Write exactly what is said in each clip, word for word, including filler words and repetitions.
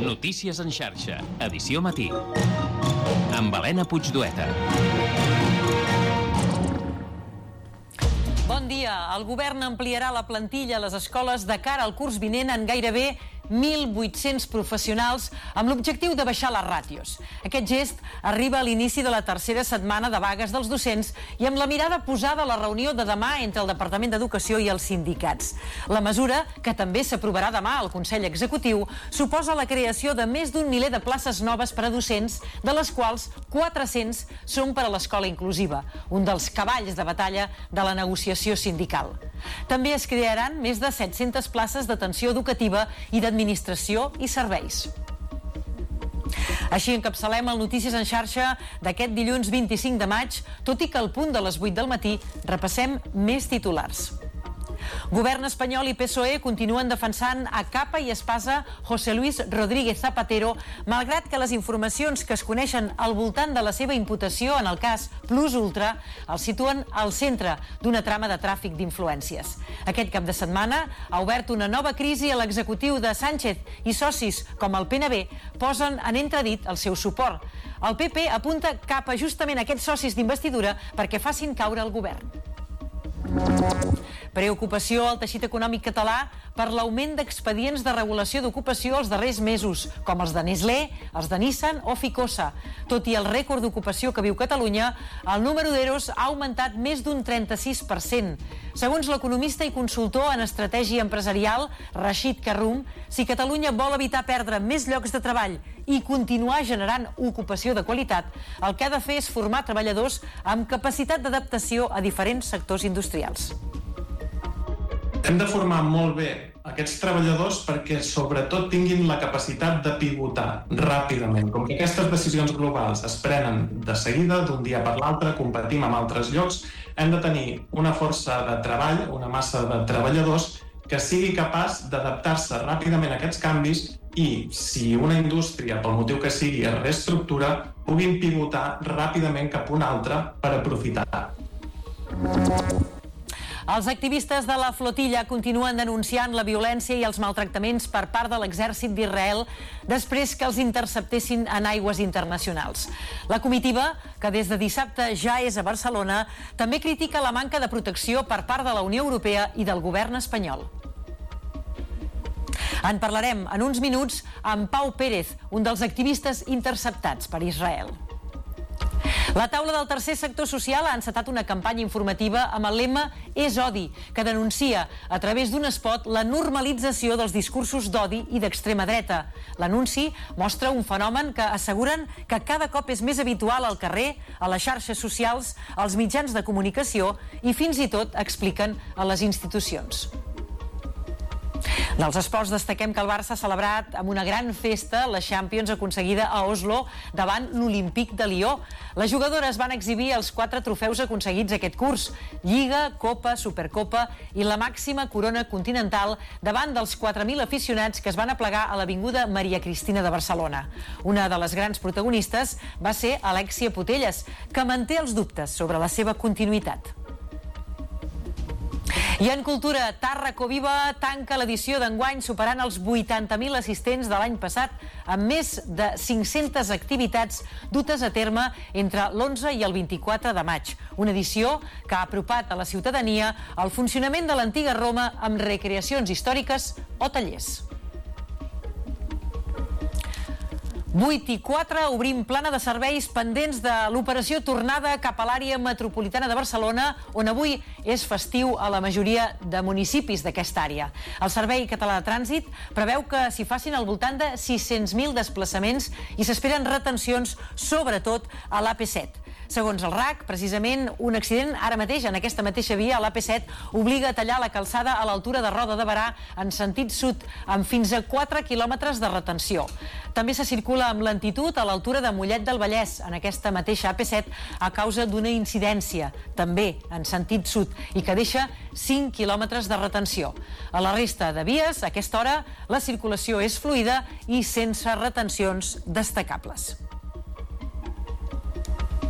Notícies en xarxa, edició matí. Amb Helena Puigdueta. Bon dia. El govern ampliarà la plantilla a les escoles de cara al curs vinent en gairebé mil vuit-cents professionals amb l'objectiu de baixar les ràtios. Aquest gest arriba a l'inici de la tercera setmana de vagues dels docents i amb la mirada posada a la reunió de demà entre el Departament d'Educació i els sindicats. La mesura, que també s'aprovarà demà al Consell Executiu, suposa la creació de més d'un miler de places noves per a docents, de les quals quatre-cents són per a l'escola inclusiva, un dels cavalls de batalla de la negociació sindical. També es crearan més de set-centes places d'atenció educativa i d'administració Administració i serveis. Així encapçalem el Notícies en xarxa d'aquest dilluns vint-i-cinc de maig, tot i que al punt de les vuit del matí repassem més titulars. Govern espanyol i P S O E continuen defensant a capa i espasa José Luis Rodríguez Zapatero, malgrat que les informacions que es coneixen al voltant de la seva imputació en el cas Plus Ultra el situen al centre d'una trama de tràfic d'influències. Aquest cap de setmana ha obert una nova crisi a l'executiu de Sánchez i socis com el P N B posen en entredit el seu suport. El P P apunta cap a justament aquests socis d'investidura perquè facin caure el govern. Preocupació al teixit econòmic català per l'augment d'expedients de regulació d'ocupació els darrers mesos, com els de Nestlé, els de Nissan o Ficosa. Tot i el rècord d'ocupació que viu Catalunya, el número d'eros ha augmentat més d'un trenta-sis per cent. Segons l'economista i consultor en estratègia empresarial, Rashid Karoum, si Catalunya vol evitar perdre més llocs de treball i continuar generant ocupació de qualitat, el que ha de fer és formar treballadors amb capacitat d'adaptació a diferents sectors industrials. Hem de formar molt bé aquests treballadors perquè sobretot tinguin la capacitat de pivotar ràpidament. Com que aquestes decisions globals es prenen de seguida, d'un dia per l'altre, competim amb altres llocs, hem de tenir una força de treball, una massa de treballadors que sigui capaç d'adaptar-se ràpidament a aquests canvis i, si una indústria, pel motiu que sigui, es reestructura, puguin pivotar ràpidament cap a una altra per aprofitar. Els activistes de la flotilla continuen denunciant la violència i els maltractaments per part de l'exèrcit d'Israel després que els interceptessin en aigües internacionals. La comitiva, que des de dissabte ja és a Barcelona, també critica la manca de protecció per part de la Unió Europea i del govern espanyol. En parlarem en uns minuts amb Pau Pérez, un dels activistes interceptats per Israel. La taula del tercer sector social ha encetat una campanya informativa amb el lema És odi, que denuncia a través d'un spot la normalització dels discursos d'odi i d'extrema dreta. L'anunci mostra un fenomen que asseguren que cada cop és més habitual al carrer, a les xarxes socials, als mitjans de comunicació i fins i tot, expliquen, a les institucions. Dels esports destaquem que el Barça ha celebrat amb una gran festa la Champions aconseguida a Oslo davant l'Olympique de Lió. Les jugadores van exhibir els quatre trofeus aconseguits aquest curs: Lliga, Copa, Supercopa i la màxima corona continental davant dels quatre mil aficionats que es van aplegar a l'Avinguda Maria Cristina de Barcelona. Una de les grans protagonistes va ser Alexia Putellas, que manté els dubtes sobre la seva continuïtat. I en cultura, Tàrraco Viva tanca l'edició d'enguany superant els vuitanta mil assistents de l'any passat amb més de cinc-centes activitats dutes a terme entre l'onze i el vint-i-quatre de maig. Una edició que ha apropat a la ciutadania el funcionament de l'antiga Roma amb recreacions històriques o tallers. vuit i quatre, obrim plana de serveis pendents de l'operació tornada cap a l'àrea metropolitana de Barcelona, on avui és festiu a la majoria de municipis d'aquesta àrea. El Servei Català de Trànsit preveu que s'hi facin al voltant de sis-cents mil desplaçaments i s'esperen retencions, sobretot a l'A P set. Segons el R A C, precisament un accident ara mateix en aquesta mateixa via a l'A P set obliga a tallar la calçada a l'altura de Roda de Berà en sentit sud, amb fins a quatre quilòmetres de retenció. També se circula amb lentitud a l'altura de Mollet del Vallès, en aquesta mateixa A P set, a causa d'una incidència, també en sentit sud, i que deixa cinc quilòmetres de retenció. A la resta de vies, a aquesta hora, la circulació és fluida i sense retencions destacables.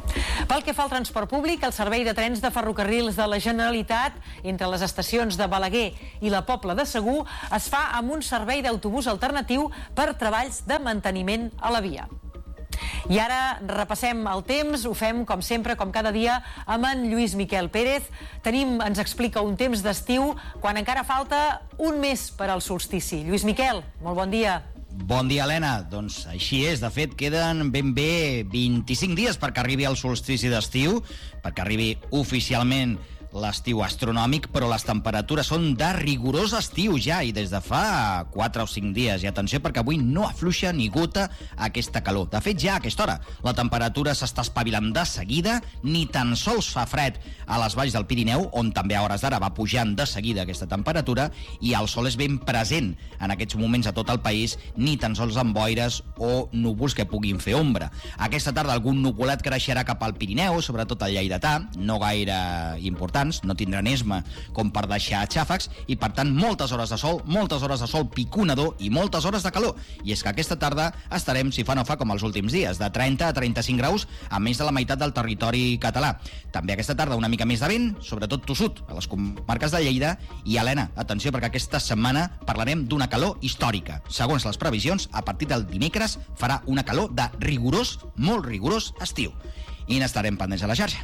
Pel que fa al transport públic, el servei de trens de ferrocarrils de la Generalitat entre les estacions de Balaguer i la Pobla de Segur es fa amb un servei d'autobús alternatiu per treballs de manteniment a la via. I ara repassem el temps, ho fem com sempre, com cada dia, amb en Lluís Miquel Pérez. Tenim, ens explica, un temps d'estiu quan encara falta un mes per al solstici. Lluís Miquel, molt bon dia. Bon dia, Helena. Doncs així és. De fet, queden ben bé vint-i-cinc dies perquè arribi el solstici d'estiu, perquè arribi oficialment l'estiu astronòmic, però les temperatures són de rigorós estiu ja i des de fa quatre o cinc dies. I atenció, perquè avui no afluixa ni gota aquesta calor. De fet, ja a aquesta hora la temperatura s'està espavilant de seguida, ni tan sols fa fred a les valls del Pirineu, on també a hores d'ara va pujant de seguida aquesta temperatura, i el sol és ben present en aquests moments a tot el país, ni tan sols amb boires o núvols que puguin fer ombra. Aquesta tarda algun nuvolat creixerà cap al Pirineu, sobretot al Lleidatà, no gaire important, no tindran esma com per deixar xàfecs i, per tant, moltes hores de sol, moltes hores de sol piconador i moltes hores de calor. I és que aquesta tarda estarem, si fa no fa, com els últims dies, de trenta a trenta-cinc graus a més de la meitat del territori català. També aquesta tarda una mica més de vent, sobretot tossut a les comarques de Lleida. I, Helena, atenció, perquè aquesta setmana parlarem d'una calor històrica. Segons les previsions, a partir del dimecres farà una calor de rigorós, molt rigorós estiu. I n'estarem pendents a la xarxa.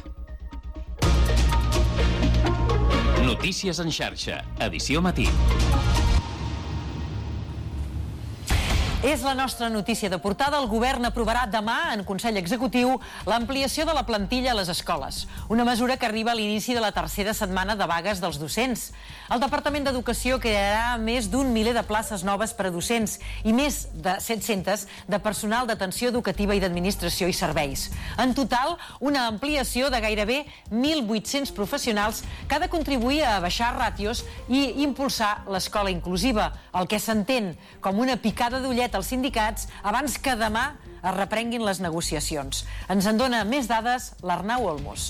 Notícies en xarxa, edició matí. És la nostra notícia de portada. El govern aprovarà demà en Consell Executiu l'ampliació de la plantilla a les escoles, una mesura que arriba a l'inici de la tercera setmana de vagues dels docents. El Departament d'Educació crearà més d'un miler de places noves per a docents i més de set-centes de personal d'atenció educativa i d'administració i serveis. En total, una ampliació de gairebé mil vuit-cents professionals que ha de contribuir a baixar ràtios i impulsar l'escola inclusiva, el que s'entén com una picada d'ullet als sindicats abans que demà es reprenguin les negociacions. Ens en dona més dades l'Arnau Olmos.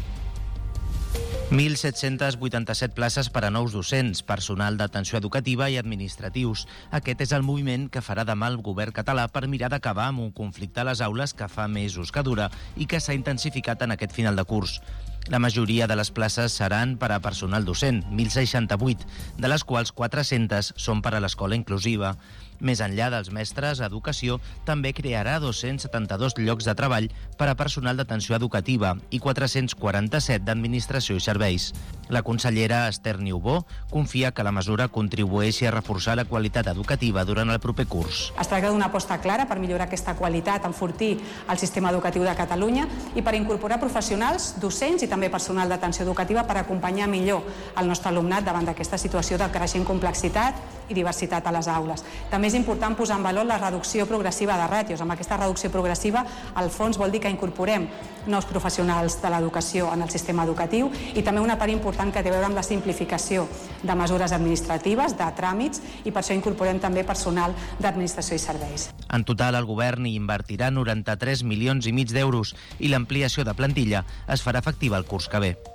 mil set-cents vuitanta-set places per a nous docents, personal d'atenció educativa i administratius. Aquest és el moviment que farà demà el govern català per mirar d'acabar amb un conflicte a les aules que fa mesos que dura i que s'ha intensificat en aquest final de curs. La majoria de les places seran per a personal docent, mil seixanta-vuit, de les quals quatre-centes són per a l'escola inclusiva. Més enllà dels mestres, Educació també crearà dos-cents setanta-dos llocs de treball per a personal d'atenció educativa i quatre-cents quaranta-set d'administració i serveis. La consellera Esther Niubó confia que la mesura contribueixi a reforçar la qualitat educativa durant el proper curs. Es tracta d'una aposta clara per millorar aquesta qualitat, enfortir el sistema educatiu de Catalunya i per incorporar professionals, docents i també personal d'atenció educativa per acompanyar millor el nostre alumnat davant d'aquesta situació de creixent complexitat i diversitat a les aules. També és important posar en valor la reducció progressiva de ràtios. Amb aquesta reducció progressiva, al fons vol dir que incorporem nous professionals de l'educació en el sistema educatiu i també una part important que té a veure amb la simplificació de mesures administratives, de tràmits, i per això incorporem també personal d'administració i serveis. En total, el govern hi invertirà noranta-tres milions i mig d'euros i l'ampliació de plantilla es farà efectiva el curs que ve.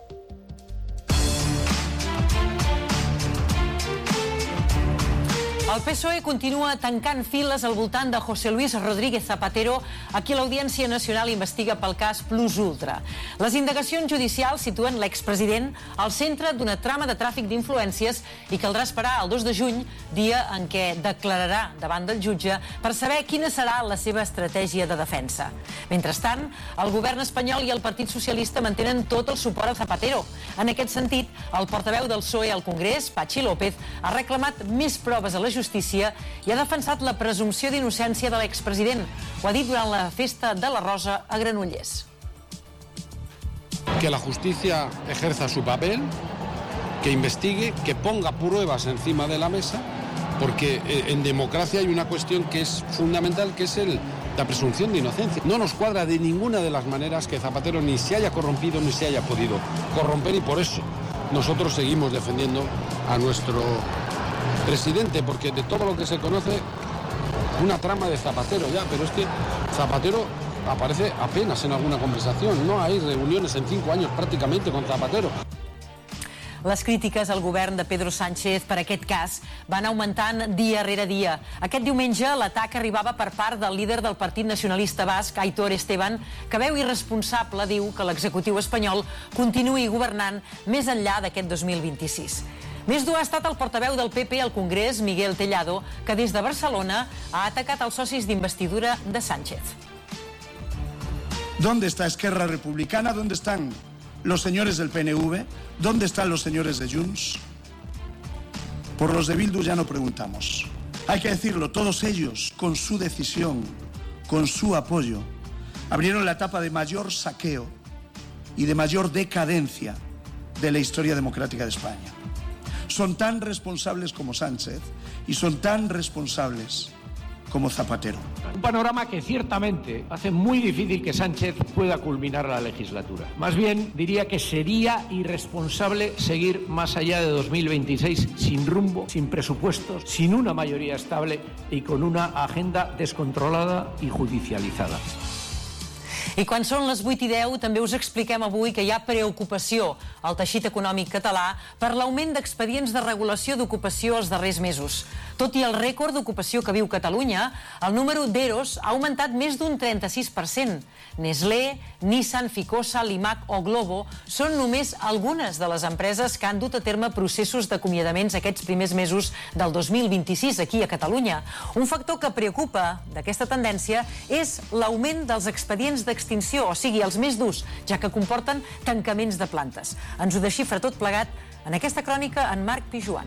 El P S O E continua tancant files al voltant de José Luis Rodríguez Zapatero, a qui l'Audiència Nacional investiga pel cas Plus Ultra. Les indagacions judicials situen l'expresident al centre d'una trama de tràfic d'influències i caldrà esperar el dos de juny, dia en què declararà davant del jutge per saber quina serà la seva estratègia de defensa. Mentrestant, el govern espanyol i el Partit Socialista mantenen tot el suport a Zapatero. En aquest sentit, el portaveu del P S O E al Congrés, Patxi López, ha reclamat més proves a la justícia i ha defensat la presumpció d'innocència de l'expresident. Ho ha dit durant la festa de la Rosa a Granollers. Que la justicia ejerza su papel, que investigue, que ponga pruebas encima de la mesa, porque en democracia hay una cuestión que es fundamental, que es el, la presunción de inocencia. No nos cuadra de ninguna de las maneras que Zapatero ni se haya corrompido ni se haya podido corromper, y por eso nosotros seguimos defendiendo a nuestro presidente, porque de todo lo que se conoce, una trama de Zapatero ya, pero es que Zapatero aparece apenas en alguna conversación, no hay reuniones en cinco años prácticamente con Zapatero. Les crítiques al govern de Pedro Sánchez per aquest cas van augmentant dia rere dia. Aquest diumenge l'atac arribava per part del líder del Partit Nacionalista Basc, Aitor Esteban, que veu irresponsable, diu, que l'executiu espanyol continuï governant més enllà d'aquest dos mil vint-i-sis. Més dur ha estat el portaveu del P P al Congrés, Miguel Tellado, que des de Barcelona ha atacat els socis d'investidura de Sánchez. ¿Dónde está Esquerra Republicana? ¿Dónde están los señores del P N V? ¿Dónde están los señores de Junts? Por los de Bildu ya no preguntamos. Hay que decirlo, todos ellos, con su decisión, con su apoyo, abrieron la etapa de mayor saqueo y de mayor decadencia de la historia democrática de España. Son tan responsables como Sánchez y son tan responsables como Zapatero. Un panorama que ciertamente hace muy difícil que Sánchez pueda culminar la legislatura. Más bien, diría que sería irresponsable seguir más allá de dos mil veintiséis sin rumbo, sin presupuestos, sin una mayoría estable y con una agenda descontrolada y judicializada. I quan són les vuit i deu també us expliquem avui que hi ha preocupació al teixit econòmic català per l'augment d'expedients de regulació d'ocupació els darrers mesos. Tot i el rècord d'ocupació que viu Catalunya, el número d'EROs ha augmentat més d'un trenta-sis per cent. Nestlé, Nissan, Ficosa, Limac o Glovo són només algunes de les empreses que han dut a terme processos d'acomiadaments aquests primers mesos del dos mil vint-i-sis aquí a Catalunya. Un factor que preocupa d'aquesta tendència és l'augment dels expedients d'extinció, o sigui, els més durs, ja que comporten tancaments de plantes. Ens ho desxifra tot plegat en aquesta crònica en Marc Pijuan.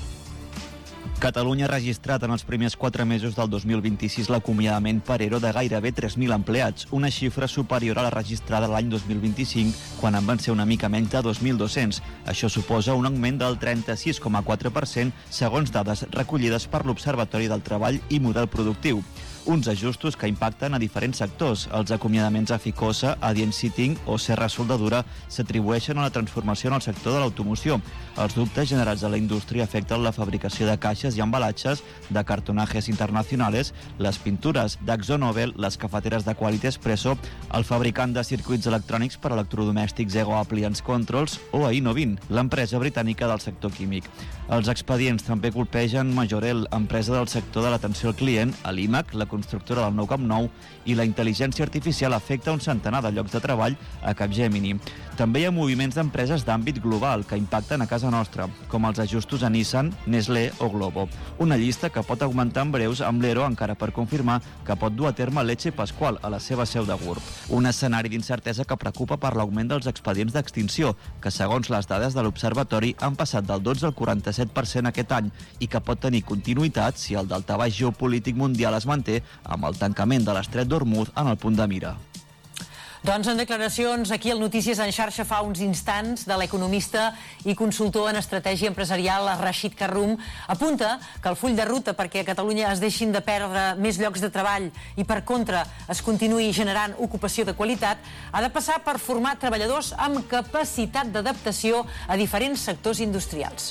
Catalunya ha registrat en els primers quatre mesos del dos mil vint-i-sis l'acomiadament per ERO de gairebé tres mil empleats, una xifra superior a la registrada l'any dos mil vint-i-cinc, quan en van ser una mica menys de dos mil dos-cents. Això suposa un augment del trenta-sis coma quatre per cent, segons dades recollides per l'Observatori del Treball i Model Productiu. Uns ajustos que impacten a diferents sectors. Els acomiadaments a Ficosa, Adient Seating o Serra Soldadura s'atribueixen a la transformació en el sector de l'automoció. Els dubtes generats a la indústria afecten la fabricació de caixes i embalatges, de cartonajes internacionales, les pintures d'Akzo-Nobel, les cafeteres de Quality Espresso, el fabricant de circuits electrònics per electrodomèstics Ego Appliance Controls o a Innovin, l'empresa britànica del sector químic. Els expedients també colpegen Majorel, empresa del sector de l'atenció al client, a l'IMAC, la constructora del nou Camp Nou, i la intel·ligència artificial afecta un centenar de llocs de treball a Capgemini. També hi ha moviments d'empreses d'àmbit global que impacten a casa nostra, com els ajustos a Nissan, Nestlé o Glovo. Una llista que pot augmentar en breus amb l'ERO encara per confirmar que pot dur a terme Leche Pascual a la seva seu de Gurb. Un escenari d'incertesa que preocupa per l'augment dels expedients d'extinció, que segons les dades de l'Observatori han passat del dotze al quaranta-set per cent aquest any i que pot tenir continuïtat si el daltabaix geopolític mundial es manté amb el tancament de l'estret d'Hormuz en el punt de mira. Doncs en declaracions aquí al Notícies en xarxa fa uns instants de l'economista i consultor en estratègia empresarial Rashid Karrum apunta que el full de ruta perquè a Catalunya es deixin de perdre més llocs de treball i per contra es continuï generant ocupació de qualitat ha de passar per formar treballadors amb capacitat d'adaptació a diferents sectors industrials.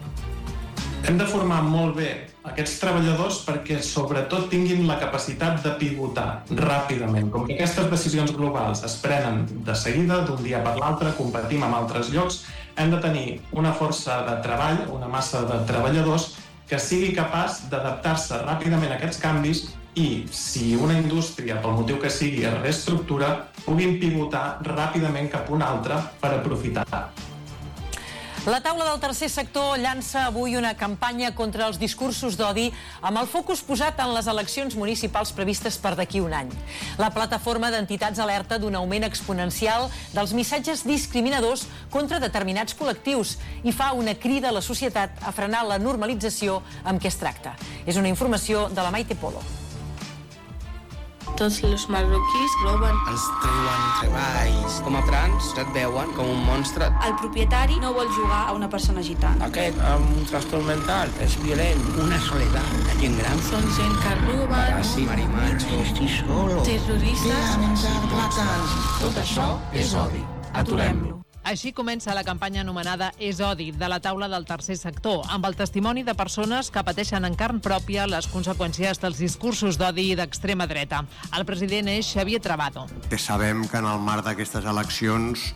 Hem de formar molt bé aquests treballadors perquè sobretot tinguin la capacitat de pivotar ràpidament. Com que aquestes decisions globals es prenen de seguida, d'un dia per l'altre, competim amb altres llocs, hem de tenir una força de treball, una massa de treballadors que sigui capaç d'adaptar-se ràpidament a aquests canvis i, si una indústria, pel motiu que sigui, es reestructura, puguin pivotar ràpidament cap a una altra per aprofitar. La taula del tercer sector llança avui una campanya contra els discursos d'odi amb el focus posat en les eleccions municipals previstes per d'aquí un any. La plataforma d'entitats alerta d'un augment exponencial dels missatges discriminadors contra determinats col·lectius i fa una crida a la societat a frenar la normalització amb què es tracta. És una informació de la Maite Polo. Tots els marroquís roben. Els treuen treballs. Com a trans et veuen com un monstre. El propietari no vol jugar a una persona gitana. Aquest amb un trastorn mental és violent. Una soledat, la gent gran. Són gent que roben. Paràsit, marimatge, estic solo. Terroristes. Tot això és odi. Aturem-lo. Així comença la campanya anomenada És odi, de la taula del tercer sector, amb el testimoni de persones que pateixen en carn pròpia les conseqüències dels discursos d'odi d'extrema dreta. El president és Xavier Trabado. Sabem que en el marc d'aquestes eleccions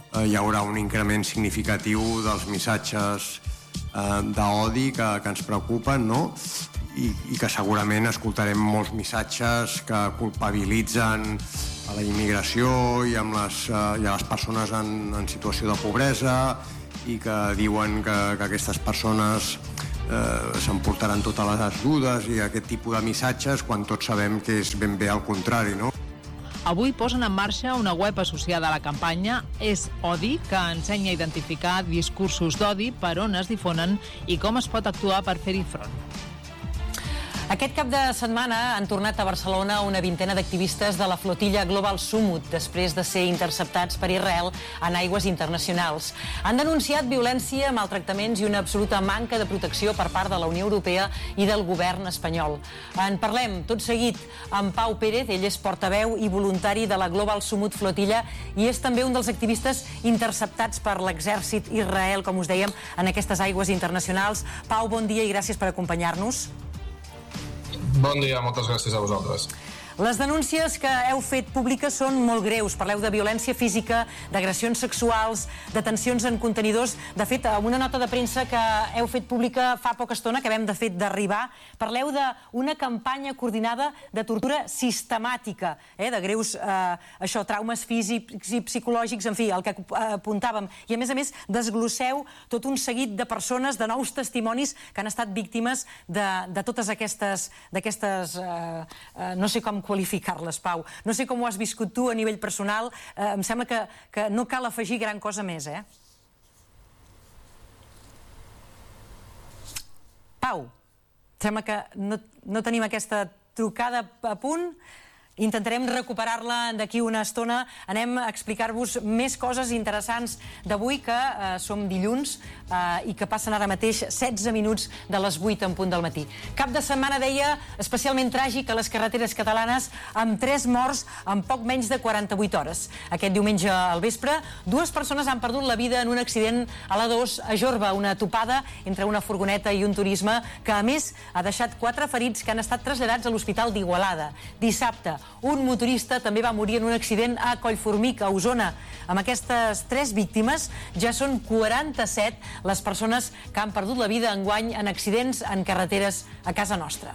hi haurà un increment significatiu dels missatges d'odi que, que ens preocupen, no? I, i que segurament escoltarem molts missatges que culpabilitzen a la immigració i, amb les, i a les persones en, en situació de pobresa i que diuen que, que aquestes persones eh, s'emportaran totes les ajudes i aquest tipus de missatges quan tots sabem que és ben bé al contrari, no? Avui posen en marxa una web associada a la campanya És Odi, que ensenya a identificar discursos d'odi, per on es difonen i com es pot actuar per fer-hi front. Aquest cap de setmana han tornat a Barcelona una vintena d'activistes de la flotilla Global Summit després de ser interceptats per Israel en aigües internacionals. Han denunciat violència, maltractaments i una absoluta manca de protecció per part de la Unió Europea i del govern espanyol. En parlem tot seguit amb Pau Pérez, ell és portaveu i voluntari de la Global Summit Flotilla i és també un dels activistes interceptats per l'exèrcit Israel, com us dèiem, en aquestes aigües internacionals. Pau, bon dia i gràcies per acompanyar-nos. Bon dia, moltes gràcies a vosaltres. Les denúncies que heu fet públiques són molt greus. Parleu de violència física, d'agressions sexuals, detencions en contenidors. De fet, una nota de premsa que heu fet pública fa poca estona, que vam de fet d'arribar, parleu d'una campanya coordinada de tortura sistemàtica, eh, de greus eh, això, traumes físics i psicològics, en fi, el que apuntàvem. I a més a més, desglosseu tot un seguit de persones, de nous testimonis que han estat víctimes de, de totes aquestes, d'aquestes, eh, eh, no sé com qualificar-les, Pau. No sé com ho has viscut tu a nivell personal. Eh, em sembla que, que no cal afegir gran cosa més, eh? Pau, sembla que no, no tenim aquesta trucada a punt. Intentarem recuperar-la d'aquí una estona. Anem a explicar-vos més coses interessants d'avui, que eh, som dilluns eh, i que passen ara mateix setze minuts de les vuit en punt del matí. Cap de setmana, deia, especialment tràgic a les carreteres catalanes, amb tres morts en poc menys de quaranta-vuit hores. Aquest diumenge al vespre, dues persones han perdut la vida en un accident a l'A dos a Jorba, una topada entre una furgoneta i un turisme que, a més, ha deixat quatre ferits que han estat traslladats a l'Hospital d'Igualada. Dissabte, un motorista també va morir en un accident a Collformic, a Osona. Amb aquestes tres víctimes ja són quaranta-set les persones que han perdut la vida enguany en accidents en carreteres a casa nostra.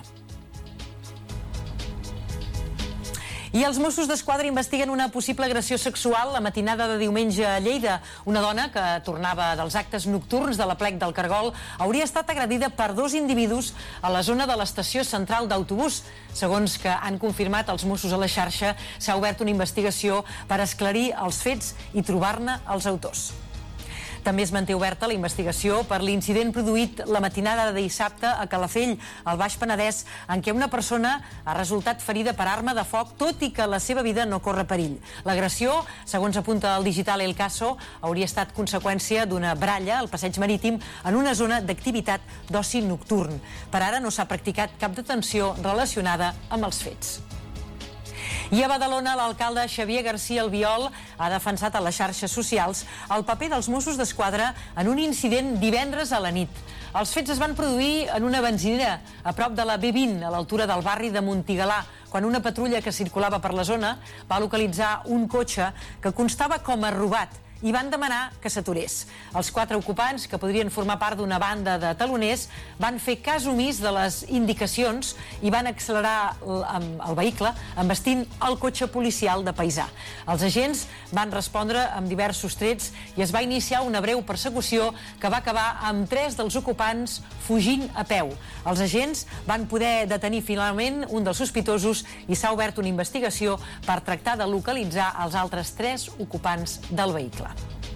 I els Mossos d'Esquadra investiguen una possible agressió sexual la matinada de diumenge a Lleida. Una dona que tornava dels actes nocturns de l'Aplec del Cargol hauria estat agredida per dos individus a la zona de l'estació central d'autobús. Segons que han confirmat els Mossos a la xarxa, s'ha obert una investigació per esclarir els fets i trobar-ne els autors. També es manté oberta la investigació per l'incident produït la matinada de dissabte a Calafell, al Baix Penedès, en què una persona ha resultat ferida per arma de foc, tot i que la seva vida no corre perill. L'agressió, segons apunta el digital El Caso, hauria estat conseqüència d'una bralla al passeig marítim en una zona d'activitat d'oci nocturn. Per ara no s'ha practicat cap detenció relacionada amb els fets. I a Badalona, l'alcalde Xavier García Albiol ha defensat a les xarxes socials el paper dels Mossos d'Esquadra en un incident divendres a la nit. Els fets es van produir en una benzinera a prop de la B vint, a l'altura del barri de Montigalà, quan una patrulla que circulava per la zona va localitzar un cotxe que constava com a robat i van demanar que s'aturés. Els quatre ocupants, que podrien formar part d'una banda de taloners, van fer cas omís de les indicacions i van accelerar el vehicle envestint el cotxe policial de paisà. Els agents van respondre amb diversos trets i es va iniciar una breu persecució que va acabar amb tres dels ocupants fugint a peu. Els agents van poder detenir finalment un dels sospitosos i s'ha obert una investigació per tractar de localitzar els altres tres ocupants del vehicle.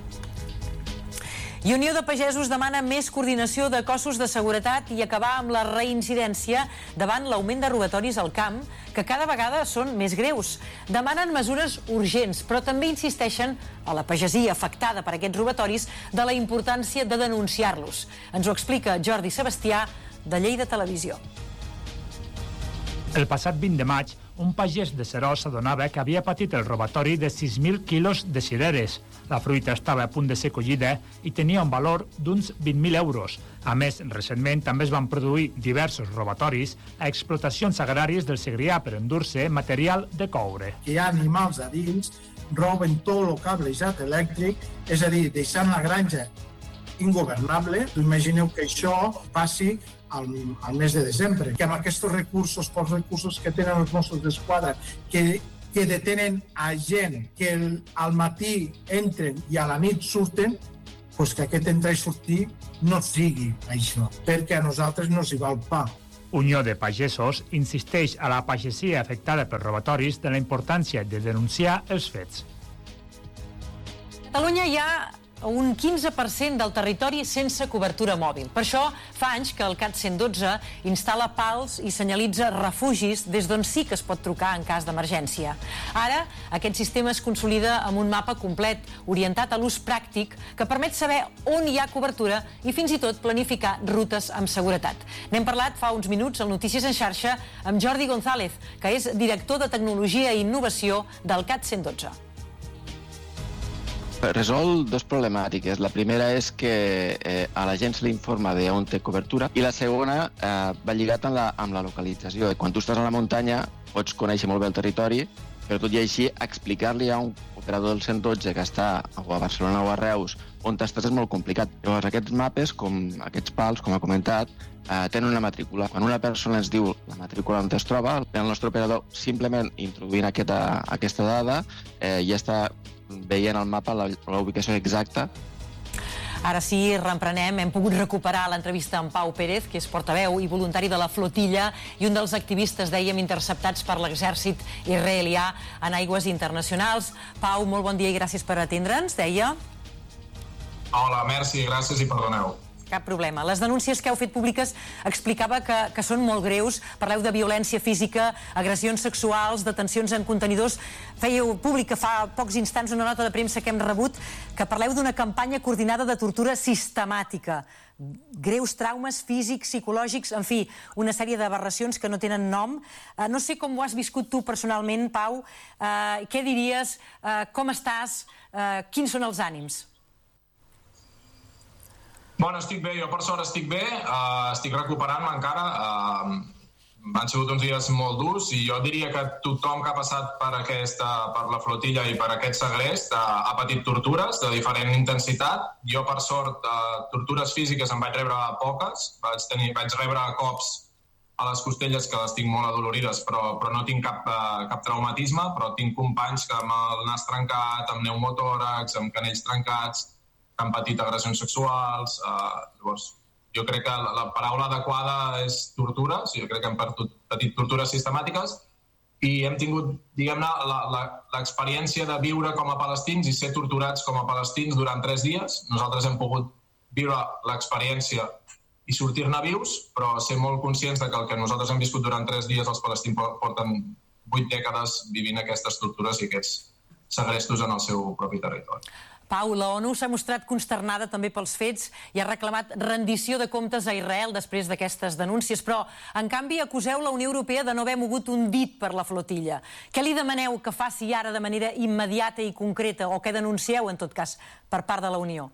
I Unió de Pagesos demana més coordinació de cossos de seguretat i acabar amb la reincidència davant l'augment de robatoris al camp, que cada vegada són més greus. Demanen mesures urgents, però també insisteixen a la pagesia afectada per aquests robatoris de la importància de denunciar-los. Ens ho explica Jordi Sebastià, de Lleida Televisió. El passat vint de maig, un pagès de Seròs s'adonava que havia patit el robatori de sis mil quilos de cireres. La fruita estava a punt de ser collida i tenia un valor d'uns vint mil euros. A més, recentment també es van produir diversos robatoris a explotacions agràries del Segrià per endur-se material de coure. Hi ha animals a dins roben tot el cablejat elèctric, és a dir, deixant la granja ingovernable. Imagineu que això passi al, al mes de desembre, que amb aquests recursos, pels recursos que tenen els Mossos d'Esquadra, que, que detenen a gent que el, al matí entren i a la nit surten, pues que aquest entrar i sortir no sigui això, perquè a nosaltres no s'hi va el pa. Unió de Pagesos insisteix a la pagesia afectada per robatoris de la importància de denunciar els fets. A Catalunya hi ha un quinze per cent del territori sense cobertura mòbil. Per això fa anys que el CAT cent dotze instal·la pals i senyalitza refugis des d'on sí que es pot trucar en cas d'emergència. Ara, aquest sistema es consolida amb un mapa complet, orientat a l'ús pràctic, que permet saber on hi ha cobertura i fins i tot planificar rutes amb seguretat. N'hem parlat fa uns minuts al Notícies en xarxa amb Jordi González, que és director de Tecnologia i Innovació del CAT cent dotze. Resol dos problemàtiques. La primera és que eh, a la gent se li informa d'on té cobertura i la segona eh, va lligat amb la, amb la localització. Quan tu estàs a la muntanya pots conèixer molt bé el territori, però tot i així explicar-li a un operador del cent dotze que està o a Barcelona o a Reus on estàs és molt complicat. Llavors aquests mapes, com aquests pals, com ha comentat, eh, tenen una matrícula. Quan una persona ens diu la matrícula on es troba, el nostre operador simplement introduint aquesta, aquesta dada eh, ja està veient al mapa la, la ubicació exacta. Ara sí, reemprenem. Hem pogut recuperar l'entrevista amb Pau Pérez, que és portaveu i voluntari de la flotilla i un dels activistes, dèiem, interceptats per l'exèrcit israelià en aigües internacionals. Pau, molt bon dia i gràcies per atendre'ns, deia. Hola, merci, gràcies i perdoneu. Cap problema. Les denúncies que heu fet públiques explicava que, que són molt greus. Parleu de violència física, agressions sexuals, detencions en contenidors. Fèieu públic fa pocs instants una nota de premsa que hem rebut que parleu d'una campanya coordinada de tortura sistemàtica. Greus traumes físics, psicològics, en fi, una sèrie d'aberracions que no tenen nom. Uh, no sé com ho has viscut tu personalment, Pau. Uh, què diries? Uh, com estàs? Uh, quins són els ànims? Bueno, estic bé, jo per sort estic bé, uh, estic recuperant-me encara. Uh, han sigut uns dies molt durs i jo diria que tothom que ha passat per, aquesta, per la flotilla i per aquest segrest uh, ha patit tortures de diferent intensitat. Jo per sort, uh, tortures físiques en vaig rebre poques, vaig, tenir, vaig rebre cops a les costelles que les tinc molt adolorides, però, però no tinc cap, uh, cap traumatisme, però tinc companys que amb el nas trencat, amb pneumotòrax, amb canells trencats, que han patit agressions sexuals. Uh, llavors, jo crec que la, la paraula adequada és tortura, o sigui, jo crec que hem patit tortures sistemàtiques i hem tingut, diguem-ne, l'experiència de viure com a palestins i ser torturats com a palestins durant tres dies. Nosaltres hem pogut viure l'experiència i sortir-ne vius, però ser molt conscients de que el que nosaltres hem viscut durant tres dies els palestins porten vuit dècades vivint aquestes tortures i aquests segrestos en el seu propi territori. Pau, la ONU s'ha mostrat consternada també pels fets i ha reclamat rendició de comptes a Israel després d'aquestes denúncies, però, en canvi, acuseu la Unió Europea de no haver mogut un dit per la flotilla. Què li demaneu que faci ara de manera immediata i concreta, o què denuncieu, en tot cas, per part de la Unió?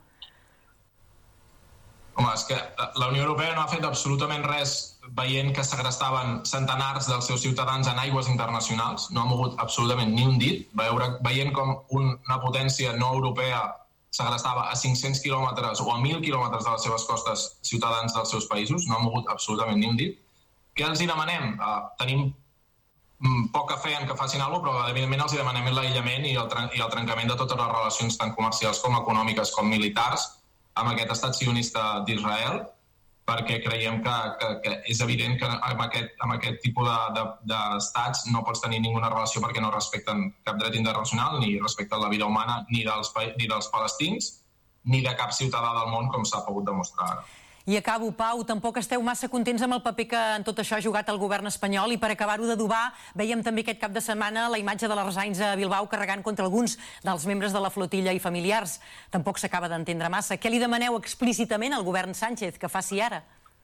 Home, és que la Unió Europea no ha fet absolutament res veient que segrestaven centenars dels seus ciutadans en aigües internacionals. No ha mogut absolutament ni un dit. Veure, veient com una potència no europea segrestava a cinc-cents quilòmetres o a mil quilòmetres de les seves costes ciutadans dels seus països. No ha mogut absolutament ni un dit. Què els hi demanem? Uh, tenim poca fe en que facin alguna cosa, però evidentment els hi demanem l'aïllament i, el i el trencament de totes les relacions tant comercials com econòmiques com militars amb aquest estat sionista d'Israel, perquè creiem que, que, que és evident que amb aquest, amb aquest tipus d'estats de, de no pots tenir ninguna relació perquè no respecten cap dret internacional, ni respecten la vida humana ni dels, ni dels palestins, ni de cap ciutadà del món, com s'ha pogut demostrar ara. I acabo, Pau, tampoc esteu massa contents amb el paper que en tot això ha jugat el govern espanyol i per acabar-ho d'adobar, veiem també aquest cap de setmana la imatge de la Resains a Bilbao carregant contra alguns dels membres de la flotilla i familiars. Tampoc s'acaba d'entendre massa. Què li demaneu explícitament al govern Sánchez que faci ara?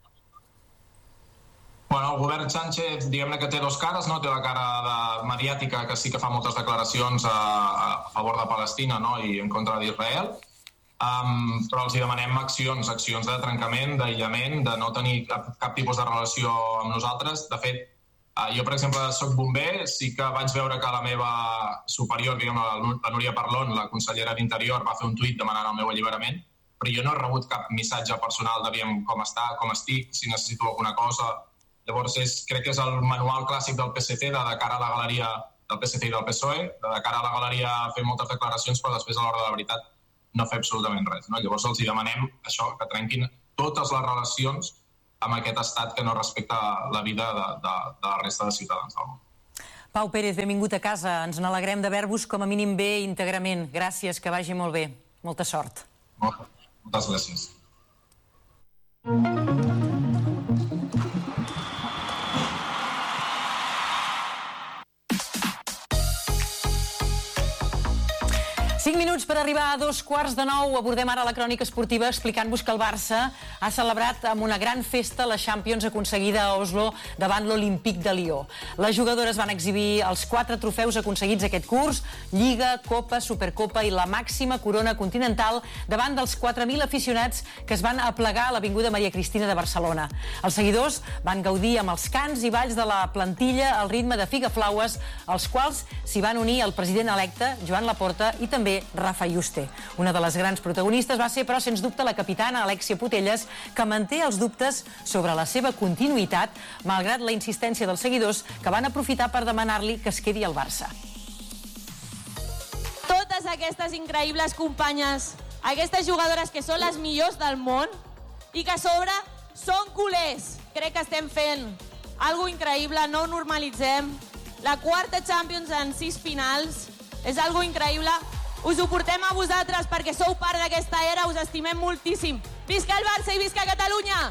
Bueno, el govern Sánchez, diguem-ne que té dos cares, no? Té la cara de mediàtica, que sí que fa moltes declaracions a, a favor de Palestina, no? I en contra d'Israel. Um, però els hi demanem accions, accions de trencament, d'aïllament, de no tenir cap, cap tipus de relació amb nosaltres. De fet, Jo, per exemple, soc bomber, sí que vaig veure que la meva superior, diguem, la Núria Parlon, la consellera d'Interior, va fer un tuit demanant el meu alliberament, però jo no he rebut cap missatge personal de diguem com està, com estic, si necessito alguna cosa. Llavors, és, crec que és el manual clàssic del P S C, de, de cara a la galeria del P S C i del P S O E, de, de cara a la galeria fer moltes declaracions, però després, a l'hora de la veritat, no fer absolutament res. No? Llavors, els hi demanem això, que trenquin totes les relacions amb aquest estat que no respecta la vida de, de, de la resta de ciutadans del món. Pau Pérez, benvingut a casa. Ens n'alegrem de veure-vos com a mínim bé íntegrament. Gràcies, que vagi molt bé. Molta sort. Moltes gràcies. Cinc minuts per arribar a dos quarts de nou. Abordem ara la crònica esportiva explicant-vos que el Barça ha celebrat amb una gran festa la Champions aconseguida a Oslo davant l'Olympique de Lió. Les jugadores van exhibir els quatre trofeus aconseguits aquest curs, Lliga, Copa, Supercopa i la màxima corona continental davant dels quatre mil aficionats que es van aplegar a l'Avinguda Maria Cristina de Barcelona. Els seguidors van gaudir amb els cants i balls de la plantilla al ritme de Figaflaues, als quals s'hi van unir el president electe, Joan Laporta, i també Rafa Yuste. Una de les grans protagonistes va ser, però, sens dubte, la capitana Alexia Putellas, que manté els dubtes sobre la seva continuïtat, malgrat la insistència dels seguidors que van aprofitar per demanar-li que es quedi al Barça. Totes aquestes increïbles companyes, aquestes jugadores que són les millors del món i que a sobre són culers. Crec que estem fent algo increïble, no ho normalitzem. La quarta Champions en sis finals és algo increïble. Us ho portem a vosaltres perquè sou part d'aquesta era, us estimem moltíssim. Visca el Barça i visca Catalunya!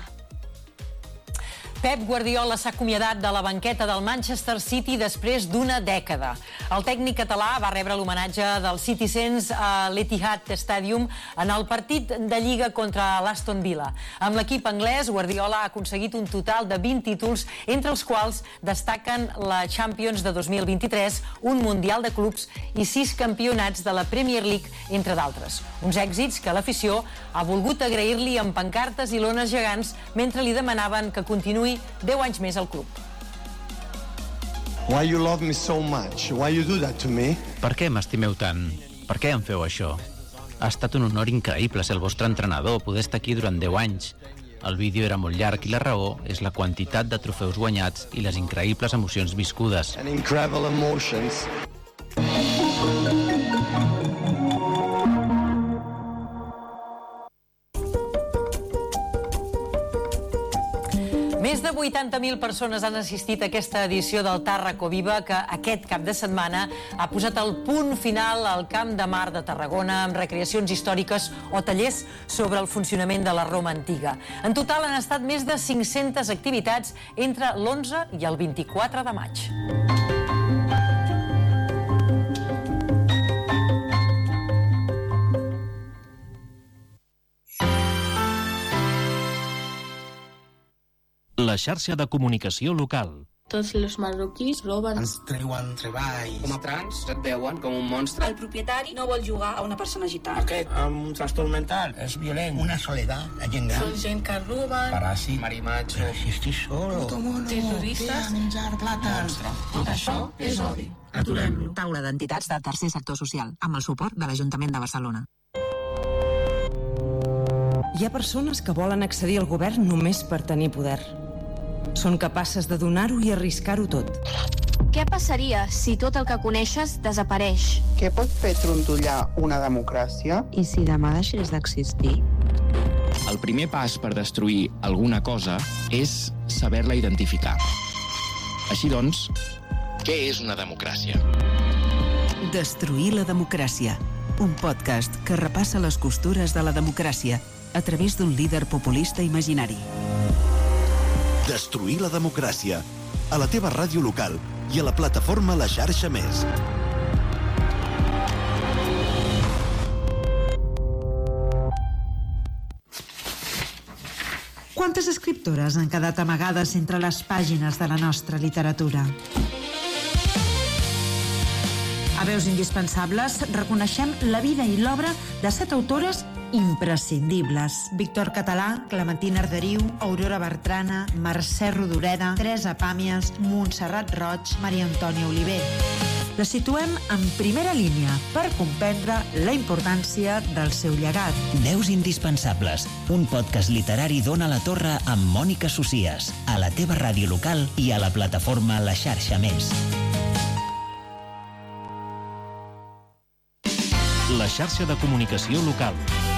Pep Guardiola s'ha acomiadat de la banqueta del Manchester City després d'una dècada. El tècnic català va rebre l'homenatge del Citizens a l'Etihad Stadium en el partit de Lliga contra l'Aston Villa. Amb l'equip anglès, Guardiola ha aconseguit un total de vint títols, entre els quals destaquen la Champions de dos mil vint-i-tres, un Mundial de Clubs i sis campionats de la Premier League, entre d'altres. Uns èxits que l'afició ha volgut agrair-li amb pancartes i lones gegants mentre li demanaven que continuï deu anys més al club. Why you love me so much? Why you do that to me? Per què m'estimeu tant? Per què em feu això? Ha estat un honor increïble ser el vostre entrenador, poder estar aquí durant deu anys. El vídeo era molt llarg i la raó és la quantitat de trofeus guanyats i les increïbles emocions viscudes. And incredible emotions. Més de vuitanta mil persones han assistit a aquesta edició del Tàrraco Viva, que aquest cap de setmana ha posat el punt final al Camp de Mar de Tarragona amb recreacions històriques o tallers sobre el funcionament de la Roma antiga. En total han estat més de cinc-centes activitats entre l'onze i el vint-i-quatre de maig. La xarxa de comunicació local. Tots els marroquís roben. Ens treuen treball. Com a trans et veuen com un monstre. El propietari no vol jugar a una persona gitana. Aquest amb un trastorn mental és violent. Una soledat, la gent gran. Són gent que roben. Paràsit, marimatge. Però si estic solo. Terroristes. Menjar plàtans. Tot això és odi. Aturem-lo. Taula d'entitats del tercer sector social, amb el suport de l'Ajuntament de Barcelona. Hi ha persones que volen accedir al govern només per tenir poder. Són capaces de donar-ho i arriscar-ho tot. Què passaria si tot el que coneixes desapareix? Què pot fer trontollar una democràcia? I si demà deixés d'existir? El primer pas per destruir alguna cosa és saber-la identificar. Així doncs, què és una democràcia? Destruir la democràcia. Un podcast que repassa les costures de la democràcia a través d'un líder populista imaginari. Destruir la democràcia. A la teva ràdio local i a la plataforma La Xarxa Més. Quantes escriptores han quedat amagades entre les pàgines de la nostra literatura? A Veus Indispensables reconeixem la vida i l'obra de set autores imprescindibles. Víctor Català, Clementina Arderiu, Aurora Bertrana, Mercè Rodoreda, Teresa Pàmies, Montserrat Roig, Maria Antònia Oliver. La situem en primera línia per comprendre la importància del seu llegat. Deus indispensables, un podcast literari d'Ona la Torre amb Mònica Socias, a la teva ràdio local i a la plataforma La Xarxa Més. La xarxa de comunicació local.